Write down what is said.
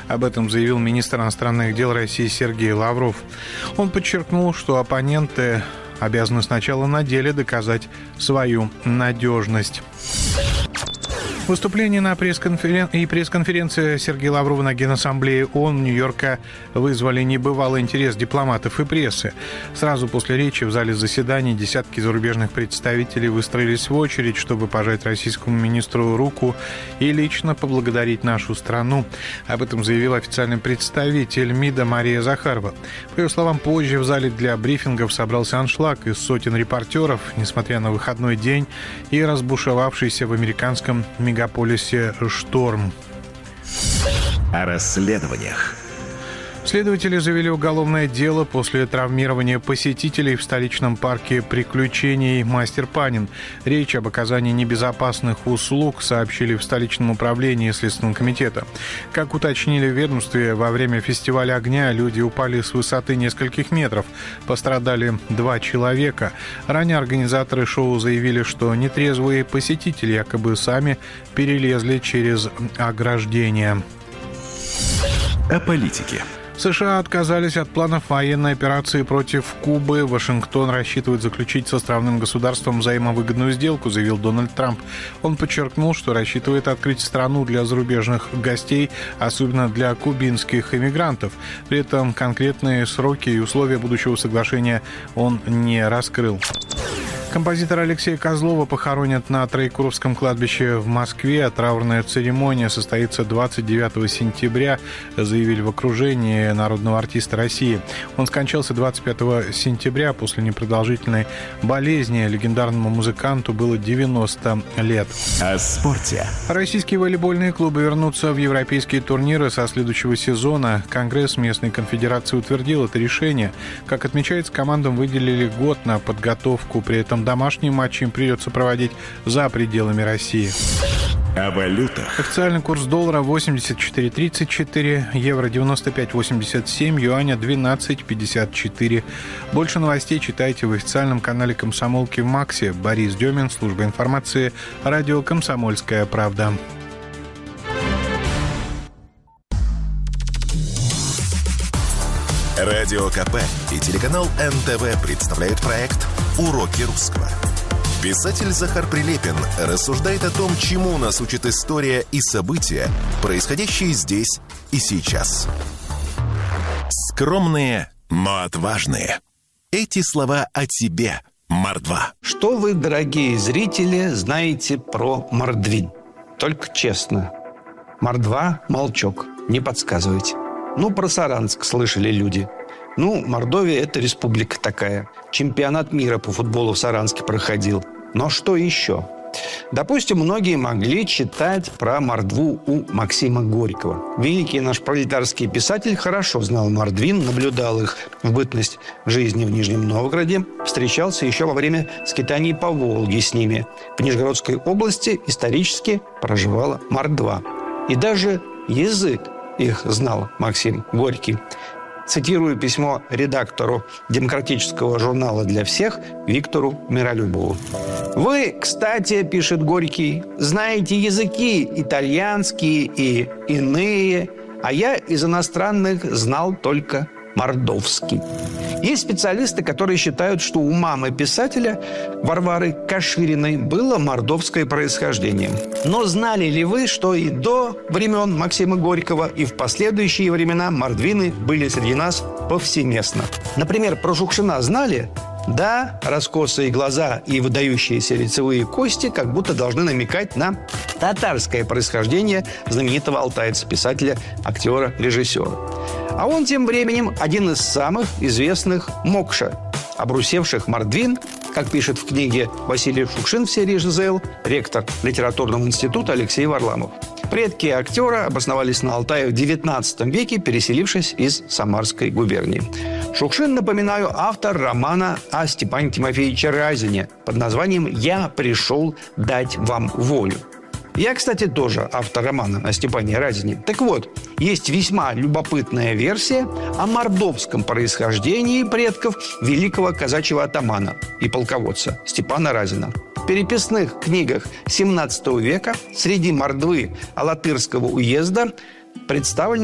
Об этом заявил министр иностранных дел России Сергей Лавров. Он подчеркнул, что оппоненты обязаны сначала на деле доказать свою надежность. Выступление на пресс-конференции Сергея Лаврова на Генассамблее ООН Нью-Йорка вызвали небывалый интерес дипломатов и прессы. Сразу после речи в зале заседаний десятки зарубежных представителей выстроились в очередь, чтобы пожать российскому министру руку и лично поблагодарить нашу страну. Об этом заявил официальный представитель МИДа Мария Захарова. По ее словам, позже в зале для брифингов собрался аншлаг из сотен репортеров, несмотря на выходной день и разбушевавшийся в американском мегаполисе шторм. О расследованиях. Следователи завели уголовное дело после травмирования посетителей в столичном парке приключений «Мастер Панин». Речь об оказании небезопасных услуг сообщили в столичном управлении Следственного комитета. Как уточнили в ведомстве, во время фестиваля огня люди упали с высоты нескольких метров. Пострадали 2 человека. Ранее организаторы шоу заявили, что нетрезвые посетители якобы сами перелезли через ограждение. О политике. США отказались от планов военной операции против Кубы. Вашингтон рассчитывает заключить с островным государством взаимовыгодную сделку, заявил Дональд Трамп. Он подчеркнул, что рассчитывает открыть страну для зарубежных гостей, особенно для кубинских иммигрантов. При этом конкретные сроки и условия будущего соглашения он не раскрыл. Композитора Алексея Козлова похоронят на Троекуровском кладбище в Москве. Траурная церемония состоится 29 сентября, заявили в окружении народного артиста России. Он скончался 25 сентября после непродолжительной болезни. Легендарному музыканту было 90 лет. О спорте. Российские волейбольные клубы вернутся в европейские турниры со следующего сезона. Конгресс местной конфедерации утвердил это решение. Как отмечается, командам выделили год на подготовку. При этом домашние матчи им придется проводить за пределами России. О валютах. Официальный курс доллара 84.34, евро 95.87, юаня 12.54. Больше новостей читайте в официальном канале «Комсомолки» в Максе. Борис Демин, служба информации, радио «Комсомольская правда». Радио КП и телеканал НТВ представляют проект «Уроки русского». Писатель Захар Прилепин рассуждает о том, чему нас учит история и события, происходящие здесь и сейчас. Скромные, но отважные. Эти слова о тебе, Мордва. Что вы, дорогие зрители, знаете про Мордвин? Только честно. Мордва – молчок, не подсказывайте. Про Саранск слышали люди. Мордовия – это республика такая. Чемпионат мира по футболу в Саранске проходил. Но что еще? Допустим, многие могли читать про Мордву у Максима Горького. Великий наш пролетарский писатель хорошо знал мордвин, наблюдал их в бытность жизни в Нижнем Новгороде, встречался еще во время скитаний по Волге с ними. В Нижегородской области исторически проживала мордва. И даже язык их знал Максим Горький. Цитирую письмо редактору демократического журнала «Для всех» Виктору Миролюбову. «Вы, кстати, — пишет Горький, — знаете языки итальянские и иные, а я из иностранных знал только мордовский». Есть специалисты, которые считают, что у мамы писателя Варвары Кашириной было мордовское происхождение. Но знали ли вы, что и до времен Максима Горького, и в последующие времена мордвины были среди нас повсеместно? Например, про Шукшина знали? Да, раскосые глаза и выдающиеся лицевые кости как будто должны намекать на татарское происхождение знаменитого алтайца, писателя, актера, режиссера. А он тем временем один из самых известных мокша, обрусевших мордвин, как пишет в книге Василий Шукшин в серии «ЖЗЛ», ректор литературного института Алексей Варламов. Предки актера обосновались на Алтае в XIX веке, переселившись из Самарской губернии. Шукшин, напоминаю, автор романа о Степане Тимофеевиче Разине под названием «Я пришел дать вам волю». Я, кстати, тоже автор романа о Степане Разине. Так вот, есть весьма любопытная версия о мордовском происхождении предков великого казачьего атамана и полководца Степана Разина. В переписных книгах XVII века среди мордвы Алатырского уезда представлен